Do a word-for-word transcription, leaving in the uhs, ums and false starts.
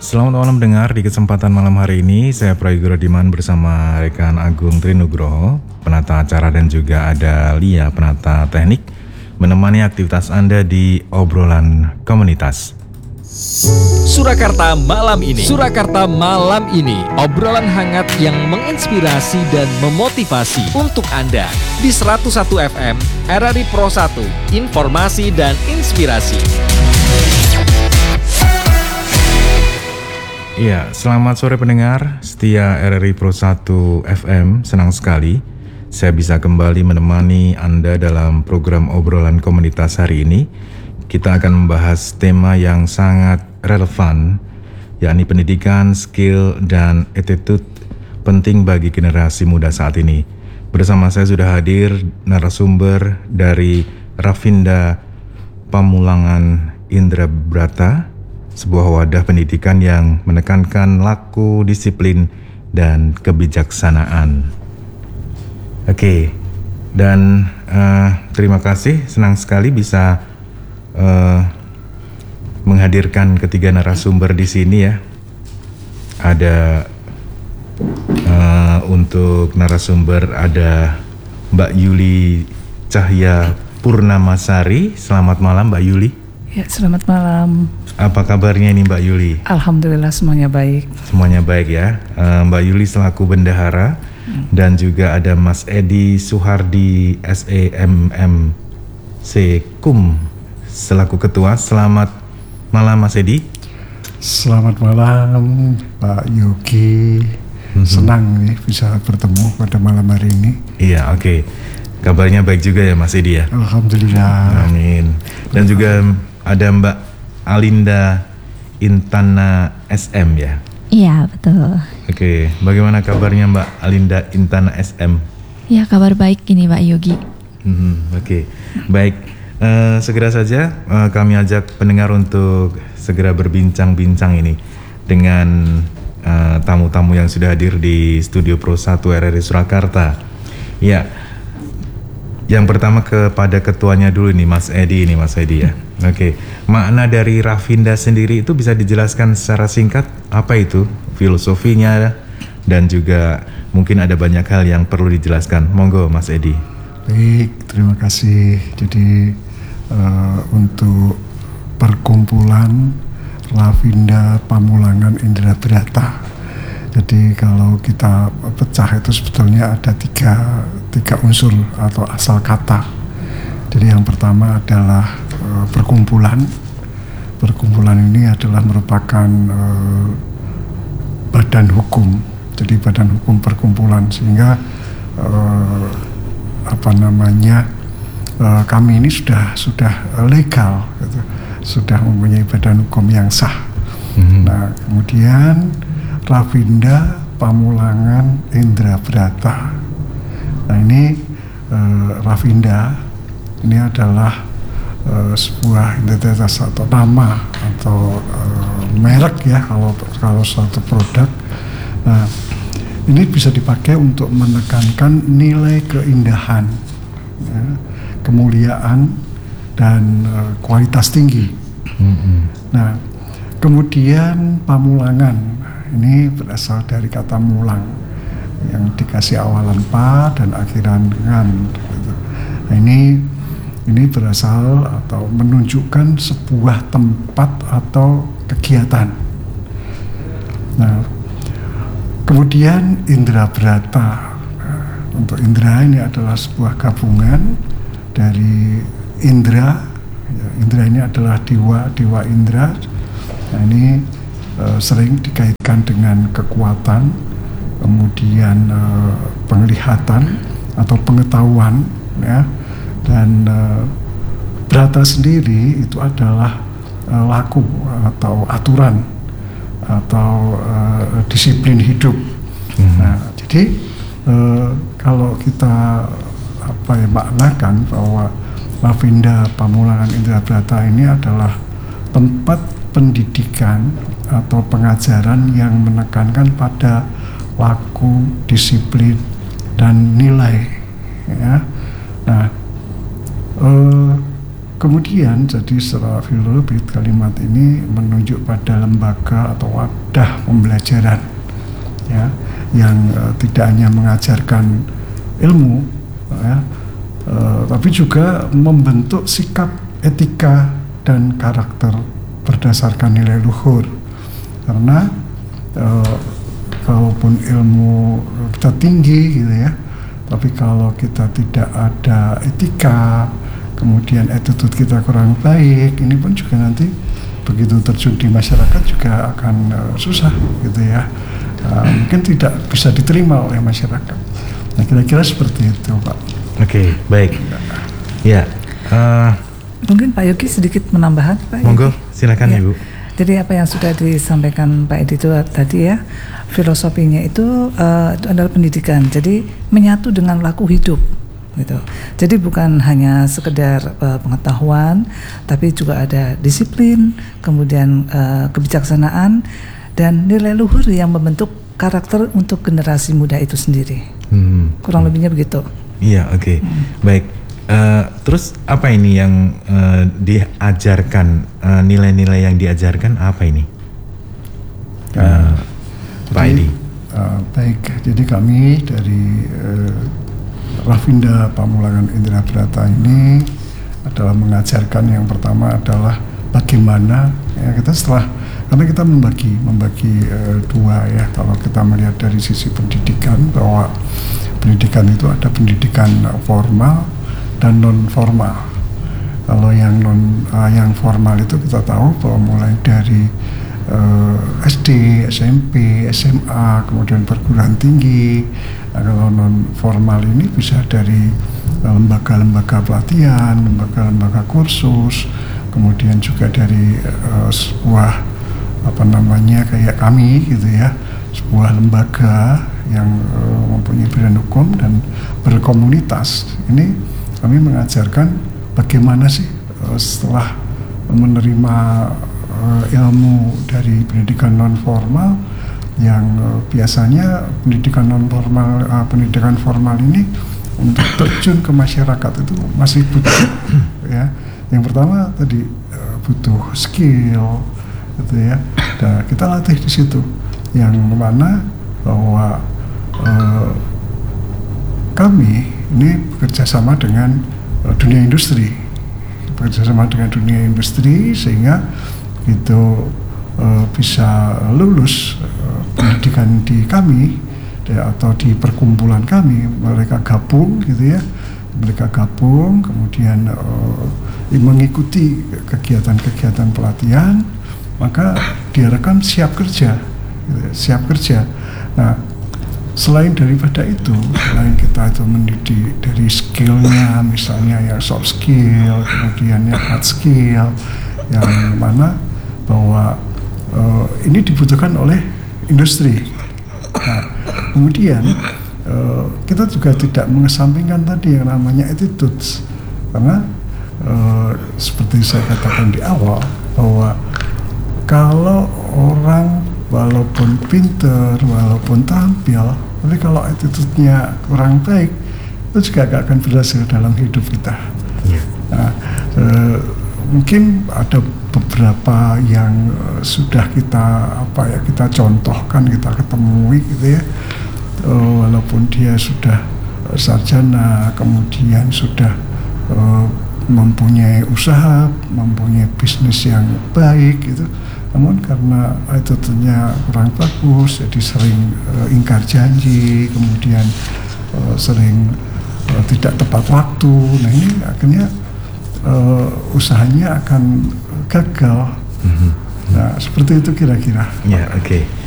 Selamat malam dengar. Di kesempatan malam hari ini saya Prayogo Rodiman bersama rekan Agung Trinugroho, penata acara, dan juga ada Lia, penata teknik, menemani aktivitas Anda di obrolan komunitas. Surakarta malam ini. Surakarta malam ini, obrolan hangat yang menginspirasi dan memotivasi untuk Anda di seratus satu F M R R I Pro satu, informasi dan inspirasi. Iya, selamat sore pendengar setia R R I Pro satu F M. Senang sekali saya bisa kembali menemani Anda dalam program obrolan komunitas hari ini. Kita akan membahas tema yang sangat relevan, yakni pendidikan, skill, dan attitude penting bagi generasi muda saat ini. Bersama saya sudah hadir narasumber dari Rafinda Pamulangan Indrabrata, sebuah wadah pendidikan yang menekankan laku, disiplin, dan kebijaksanaan. Oke, dan uh, terima kasih, senang sekali bisa uh, menghadirkan ketiga narasumber di sini ya. Ada uh, untuk narasumber ada Mbak Yuli Cahya Purnamasari. Selamat malam Mbak Yuli. Ya, selamat malam. Apa kabarnya ini Mbak Yuli? Alhamdulillah semuanya baik. Semuanya baik ya. uh, Mbak Yuli selaku bendahara, hmm. dan juga ada Mas Edi Suhardi S E M M C Kum selaku ketua. Selamat malam Mas Edi. Selamat malam Pak Yogi. Mm-hmm. Senang nih bisa bertemu pada malam hari ini. Iya, oke. Okay. Kabarnya baik juga ya Mas Edi ya? Alhamdulillah. Amin. Dan juga ada Mbak Alinda Intana S M ya? Iya, betul. Oke, bagaimana kabarnya Mbak Alinda Intana S M? Ya, kabar baik ini Pak Yogi. Hmm, Oke, baik. Uh, segera saja uh, kami ajak pendengar untuk segera berbincang-bincang ini dengan uh, tamu-tamu yang sudah hadir di Studio Pro satu R R I Surakarta. Ya, yang pertama kepada ketuanya dulu nih Mas Edi ini Mas Edi ya. Oke, makna dari Rafinda sendiri itu bisa dijelaskan secara singkat apa itu filosofinya, dan juga mungkin ada banyak hal yang perlu dijelaskan. Monggo Mas Edi. Baik, terima kasih. Jadi uh, untuk perkumpulan Rafinda Pamulangan Indrabrata. Jadi kalau kita pecah itu sebetulnya ada tiga, tiga unsur atau asal kata. Jadi yang pertama adalah uh, perkumpulan. Perkumpulan ini adalah merupakan uh, badan hukum. Jadi badan hukum perkumpulan, sehingga uh, apa namanya uh, kami ini sudah sudah legal, gitu. Sudah mempunyai badan hukum yang sah. Mm-hmm. Nah kemudian Rafinda Pamulangan Indrabrata. Nah ini uh, Rafinda ini adalah uh, sebuah identitas atau nama atau uh, merek ya kalau kalau suatu produk. Nah ini bisa dipakai untuk menekankan nilai keindahan, ya, kemuliaan, dan uh, kualitas tinggi. Mm-hmm. Nah kemudian Pamulangan ini berasal dari kata mulang yang dikasih awalan pa dan akhiran ngan. Gitu. Nah ini ini berasal atau menunjukkan sebuah tempat atau kegiatan. Nah kemudian Indrabrata. Nah, untuk Indra ini adalah sebuah gabungan dari Indra. Ya, Indra ini adalah dewa dewa Indra. Nah ini uh, sering dikaitkan dengan kekuatan, kemudian uh, penglihatan atau pengetahuan, ya. Dan uh, Brata sendiri itu adalah uh, laku atau aturan atau uh, disiplin hidup. Hmm. Nah, jadi uh, kalau kita apa ya maknakan bahwa Rafinda Pamulangan Indrabrata ini adalah tempat pendidikan atau pengajaran yang menekankan pada laku, disiplin, dan nilai. Ya. Nah, uh, kemudian jadi secara filologi kalimat ini menunjuk pada lembaga atau wadah pembelajaran, ya, yang uh, tidak hanya mengajarkan ilmu, ya, uh, tapi juga membentuk sikap, etika dan karakter berdasarkan nilai luhur. Karena uh, kalaupun ilmu kita tinggi gitu ya, tapi kalau kita tidak ada etika, kemudian attitude kita kurang baik, ini pun juga nanti begitu terjun di masyarakat juga akan uh, susah gitu ya, uh, mungkin tidak bisa diterima oleh masyarakat. Nah, kira-kira seperti itu, Pak. Oke, okay, baik. Ya, uh, mungkin Pak Yogi sedikit menambahkan, Pak. Monggo, Yogi. silakan Ya. Ibu. Jadi apa yang sudah disampaikan Pak Edi itu tadi ya, filosofinya itu, uh, itu adalah pendidikan. Jadi menyatu dengan laku hidup. Gitu. Jadi bukan hanya sekedar uh, pengetahuan, tapi juga ada disiplin, kemudian uh, kebijaksanaan dan nilai luhur yang membentuk karakter untuk generasi muda itu sendiri. Hmm. Kurang lebihnya begitu. Iya, oke, okay. hmm. Baik. Uh, terus apa ini yang uh, diajarkan, uh, nilai-nilai yang diajarkan apa ini, uh, uh, Pak Edi? Uh, baik, jadi kami dari uh, Rafinda Pamulangan Indra Brata ini adalah mengajarkan yang pertama adalah bagaimana ya, kita setelah karena kita membagi membagi uh, dua ya, kalau kita melihat dari sisi pendidikan bahwa pendidikan itu ada pendidikan formal dan non formal. Kalau yang non uh, yang formal itu kita tahu bahwa mulai dari uh, S D, S M P, S M A, kemudian perguruan tinggi. Nah, kalau non formal ini bisa dari uh, lembaga-lembaga pelatihan, lembaga-lembaga kursus, kemudian juga dari uh, sebuah apa namanya kayak kami gitu ya, sebuah lembaga yang uh, mempunyai badan hukum dan berkomunitas. Ini kami mengajarkan bagaimana sih uh, setelah menerima uh, ilmu dari pendidikan non formal yang uh, biasanya pendidikan non formal, uh, pendidikan formal ini untuk terjun ke masyarakat itu masih butuh ya. Yang pertama tadi uh, butuh skill gitu ya. Dan kita latih di situ yang mana bahwa uh, kami ini bekerja sama dengan uh, dunia industri, bekerja sama dengan dunia industri sehingga itu uh, bisa lulus uh, pendidikan di kami ya, atau di perkumpulan kami, mereka gabung gitu ya, mereka gabung kemudian uh, mengikuti kegiatan-kegiatan pelatihan, maka diharapkan siap kerja, gitu, siap kerja. Nah, selain daripada itu, selain kita itu mendidik dari skillnya, misalnya ya soft skill, kemudian ya hard skill, yang mana bahwa uh, ini dibutuhkan oleh industri. Nah, kemudian uh, kita juga tidak mengesampingkan tadi yang namanya attitudes, karena uh, seperti saya katakan di awal bahwa kalau orang walaupun pinter, walaupun tampil, tapi kalau attitude-nya kurang baik, itu juga gak akan berhasil dalam hidup kita. Yeah. Nah, eh, mungkin ada beberapa yang eh, sudah kita apa ya kita contohkan, kita ketemui gitu ya, eh, walaupun dia sudah eh, sarjana, kemudian sudah eh, mempunyai usaha, mempunyai bisnis yang baik gitu. Namun karena attitude-nya kurang bagus, jadi sering uh, ingkar janji, kemudian uh, sering uh, tidak tepat waktu. Nah ini akhirnya uh, usahanya akan gagal. Mm-hmm. Nah seperti itu kira-kira. Ya, oke. Okay.